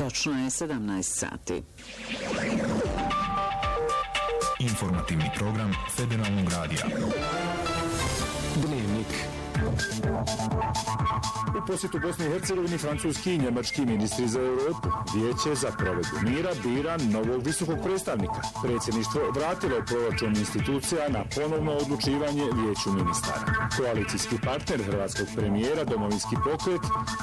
Točno je 17 sati. Informativni program Federalnog radija. Dnevnik. U posjetu Bosni i Hercegovini francuski i njemački ministri za Europu. Vijeće za provedbu mira bira novog visokog predstavnika. Predsjedništvo vratilo proračun institucija na ponovno odlučivanje vijeću ministara. Koalicijski partner hrvatskog premijera Domovinski pokret